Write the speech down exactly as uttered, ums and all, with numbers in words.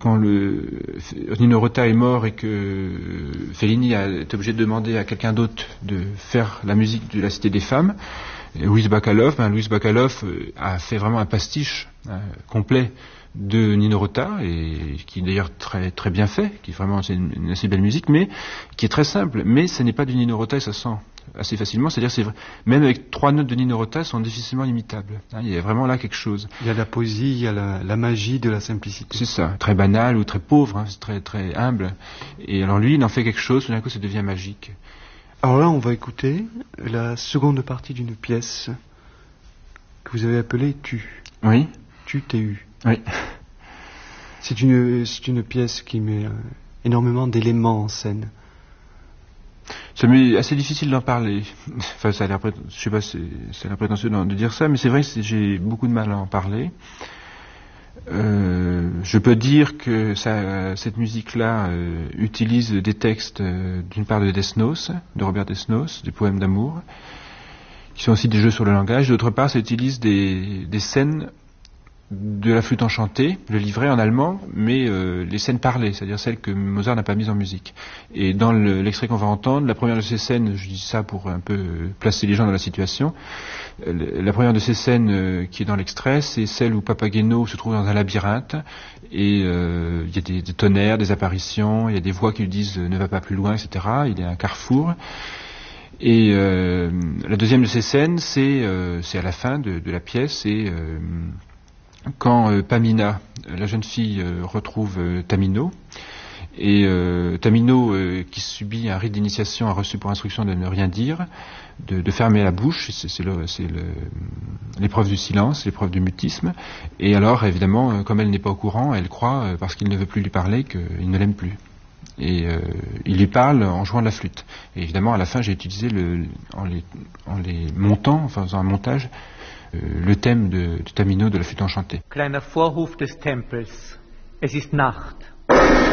quand le Nino Rota est mort et que Fellini a été obligé de demander à quelqu'un d'autre de faire la musique de La Cité des Femmes, Luis Bacalov, ben Luis Bacalov a fait vraiment un pastiche hein, complet de Nino Rota, et qui est d'ailleurs très très bien fait, qui est vraiment c'est une, une assez belle musique, mais qui est très simple. Mais ce n'est pas du Nino Rota et ça se sent assez facilement. C'est-à-dire c'est vrai, même avec trois notes de Nino Rota, sont difficilement imitables. Hein, il y a vraiment là quelque chose. Il y a la poésie, il y a la, la magie de la simplicité. C'est ça, très banal ou très pauvre, hein, c'est très très humble. Et alors lui, il en fait quelque chose, tout d'un coup, ça devient magique. Alors là, on va écouter la seconde partie d'une pièce que vous avez appelée Tu. Oui. Tu, T U. Oui. C'est une, c'est une pièce qui met euh, énormément d'éléments en scène. Ça m'est assez difficile d'en parler. Enfin, ça a l'air, je sais pas, c'est, ça a l'air prétentieux de dire ça, mais c'est vrai que c'est, j'ai beaucoup de mal à en parler. Euh, je peux dire que ça, cette musique-là euh, utilise des textes, euh, d'une part de Desnos, de Robert Desnos, des poèmes d'amour, qui sont aussi des jeux sur le langage. D'autre part, ça utilise des, des scènes de la flûte enchantée, le livret en allemand, mais euh, les scènes parlées, c'est-à-dire celles que Mozart n'a pas mises en musique. Et dans le, l'extrait qu'on va entendre, la première de ces scènes, je dis ça pour un peu placer les gens dans la situation, euh, la première de ces scènes euh, qui est dans l'extrait, c'est celle où Papageno se trouve dans un labyrinthe, et euh, il y a des, des tonnerres, des apparitions, il y a des voix qui lui disent euh, « ne va pas plus loin », et cetera. Il y a un carrefour. Et euh, la deuxième de ces scènes, c'est, euh, c'est à la fin de, de la pièce, et euh, quand euh, Pamina, la jeune fille, euh, retrouve euh, Tamino, et euh, Tamino, euh, qui subit un rite d'initiation, a reçu pour instruction de ne rien dire, de, de fermer la bouche, c'est, c'est, le, c'est le, l'épreuve du silence, l'épreuve du mutisme, et alors, évidemment, euh, comme elle n'est pas au courant, elle croit, euh, parce qu'il ne veut plus lui parler, qu'il ne l'aime plus. Et euh, il lui parle en jouant de la flûte. Et évidemment, à la fin, j'ai utilisé, le, en, les, en les montant, enfin, en faisant un montage, le thème de, de Tamino de la flûte enchantée. Kleiner Vorhof des Tempels. Es ist Nacht.